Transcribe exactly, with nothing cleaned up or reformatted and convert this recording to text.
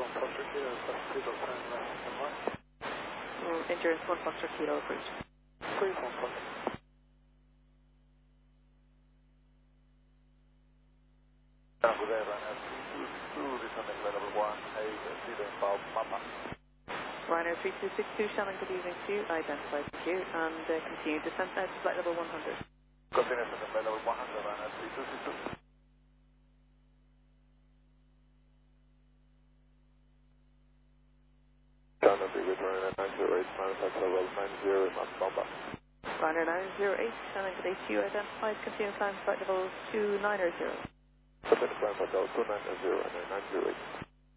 Foxtrot Kilo, Kilo, turn left and right. Mm, Endurance one Foxtrot Kilo approved. Please, one Foxtrot. Tango there, Ryanair three two six two, descending level one, eight, zero, inbound, Mama. Ryanair three two six two, Shannon, good evening to you. Identified to you and uh, continue descent out to flight level one hundred. Continue descending level one hundred, Ryanair three two six two. Shannon, be with Ryanair nine zero eight, manifest level nine zero, Mama. Ryanair nine zero eight, Shannon, good day to you. Identified, continue climb flight level two nine zero. Continue climb flight level two nine zero, Ryanair nine zero eight.